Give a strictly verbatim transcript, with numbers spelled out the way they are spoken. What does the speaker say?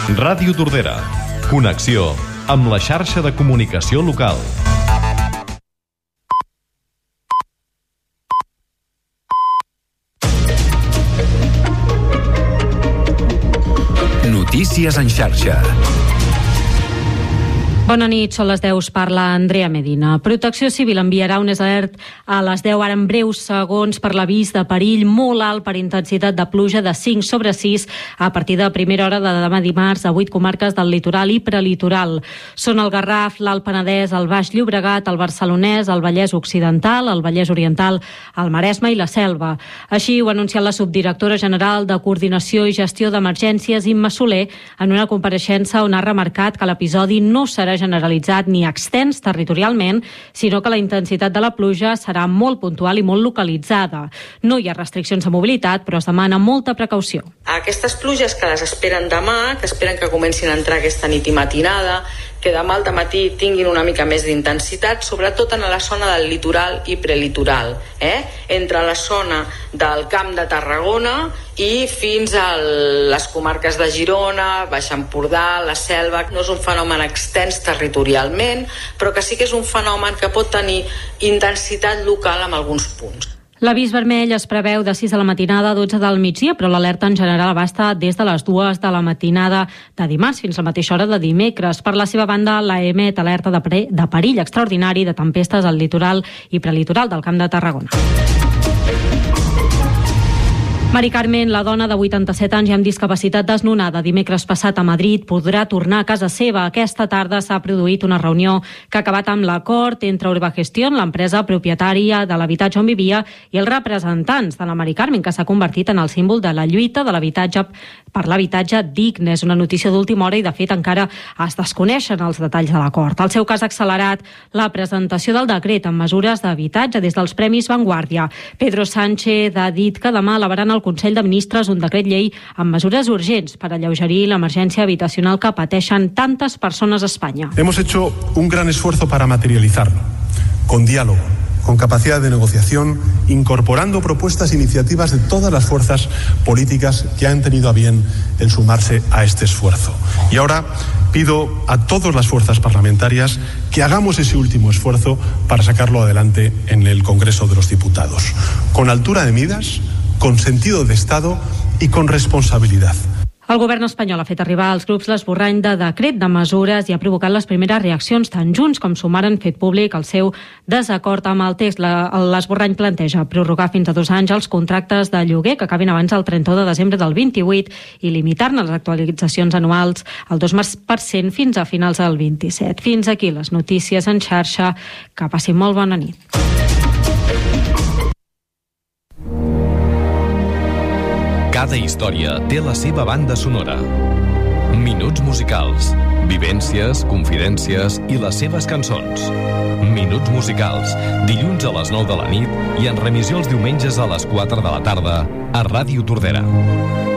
Ràdio Tordera. Connexió amb la xarxa de comunicació local. Notícies en xarxa. Bona nit, són les deu, parla Andrea Medina. Protecció Civil enviarà un alert a les deu, ara en breus segons, per l'avís de perill molt alt per intensitat de pluja de cinc sobre sis a partir de primera hora de demà dimarts a vuit comarques del litoral i prelitoral. Són el Garraf, l'Alt Penedès, el Baix Llobregat, el Barcelonès, el Vallès Occidental, el Vallès Oriental, el Maresme i la Selva. Així ho ha anunciat la subdirectora general de Coordinació i Gestió d'Emergències, Imma Soler, en una compareixença on ha remarcat que l'episodi no serà generalitzat ni extens territorialment, sinó que la intensitat de la pluja serà molt puntual i molt localitzada. No hi ha restriccions de mobilitat, però es demana molta precaució. Aquestes pluges que les esperen demà, que esperen que comencin a entrar aquesta nit i matinada, que demà al dematí tinguin una mica més d'intensitat, sobretot en la zona del litoral i prelitoral, eh? entre la zona del Camp de Tarragona i fins a les comarques de Girona, Baix Empordà, la Selva. No és un fenomen extens territorialment, però que sí que és un fenomen que pot tenir intensitat local en alguns punts. L'avís vermell es preveu de sis de la matinada a dotze del migdia, però l'alerta en general abasta des de les dues de la matinada de dimarts fins a la mateixa hora de dimecres. Per la seva banda, l'A E M emet alerta de, pre- de perill extraordinari de tempestes al litoral i prelitoral del Camp de Tarragona. Mari Carmen, la dona de vuitanta-set anys i amb discapacitat desnonada dimecres passat a Madrid, podrà tornar a casa seva. Aquesta tarda s'ha produït una reunió que ha acabat amb l'acord entre Urbagestión, l'empresa propietària de l'habitatge on vivia, i els representants de la Mari Carmen, que s'ha convertit en el símbol de la lluita de l'habitatge per l'habitatge digne. És una notícia d'última hora i, de fet, encara es desconeixen els detalls de l'acord. El seu cas ha accelerat la presentació del decret amb mesures d'habitatge des dels Premis Vanguardia. Pedro Sánchez ha dit que demà elevaran el Consell de Ministres un decret llei amb mesures urgents per alleugerir l'emergència habitacional que pateixen tantes persones a Espanya. Hemos hecho un gran esfuerzo para materializarlo, con diálogo, con capacidad de negociación, incorporando propuestas e iniciativas de todas las fuerzas políticas que han tenido a bien el sumarse a este esfuerzo. Y ahora pido a todas las fuerzas parlamentarias que hagamos ese último esfuerzo para sacarlo adelante en el Congreso de los Diputados, con altura de miras, con sentido de Estado y con responsabilidad. El govern espanyol ha fet arribar als grups l'esborrany de decret de mesures i ha provocat les primeres reaccions. Tant Junts com Sumar han fet públic el seu desacord amb el text. L'esborrany planteja prorrogar fins a dos anys els contractes de lloguer que acabin abans del trenta-u de desembre del vint-i-vuit i limitar-ne les actualitzacions anuals al dos per cent fins a finals del vint-i-set. Fins aquí les notícies en xarxa. Que passin molt bona nit. Cada història té la seva banda sonora. Minuts musicals, vivències, confidències i les seves cançons. Minuts musicals, dilluns a les nou de la nit i en remissió els diumenges a les quatre de la tarda a Ràdio Tordera.